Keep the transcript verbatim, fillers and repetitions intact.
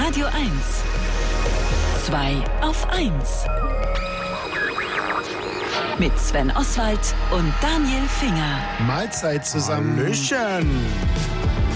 Radio eins. zwei auf eins. Mit Sven Oswald und Daniel Finger. Mahlzeit zusammen. Hallöchen.